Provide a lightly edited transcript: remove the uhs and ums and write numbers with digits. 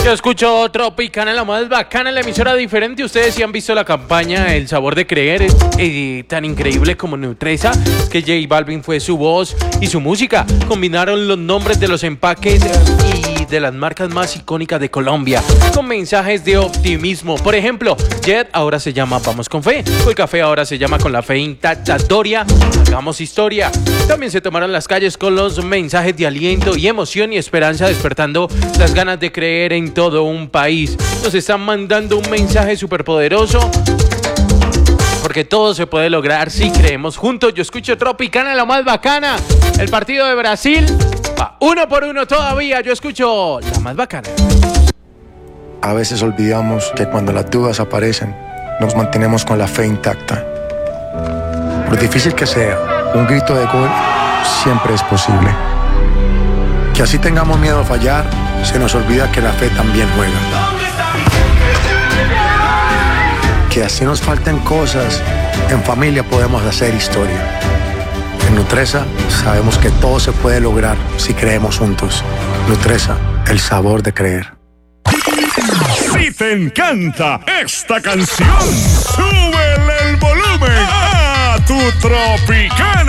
Yo escucho Tropicana, la más bacana, la emisora diferente. Ustedes sí han visto la campaña El Sabor de Creer, es tan increíble como Nutresa, que J Balvin fue su voz y su música. Combinaron los nombres de los empaques y de las marcas más icónicas de Colombia con mensajes de optimismo. Por ejemplo, Jet ahora se llama Vamos con Fe, el café ahora se llama Con la Fe Intacta, Doria, Hagamos Historia. También se tomaron las calles con los mensajes de aliento y emoción y esperanza, despertando las ganas de creer en todo un país. Nos están mandando un mensaje súper poderoso, porque todo se puede lograr si creemos juntos. Yo escucho Tropicana, la más bacana. El partido de Brasil va 1-1 todavía. Yo escucho la más bacana. A veces olvidamos que cuando las dudas aparecen, nos mantenemos con la fe intacta. Por difícil que sea, un grito de gol siempre es posible. Que así tengamos miedo a fallar, se nos olvida que la fe también juega. Que así nos falten cosas, en familia podemos hacer historia. En Nutresa sabemos que todo se puede lograr si creemos juntos. Nutresa, el sabor de creer. Si te encanta esta canción, súbele el volumen a tu Tropicana.